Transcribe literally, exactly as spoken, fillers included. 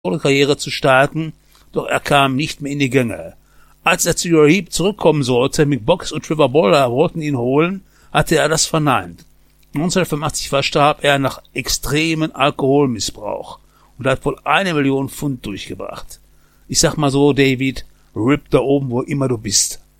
Karriere zu starten, doch er kam nicht mehr in die Gänge. Als er zu Uriah Heep zurückkommen sollte, Mick Box und Trevor Bowler wollten ihn holen, hatte er das verneint. neunzehnhundertfünfundachtzig verstarb er nach extremen Alkoholmissbrauch und hat wohl eine Million Pfund durchgebracht. Ich sag mal so, David, rip da oben, wo immer du bist.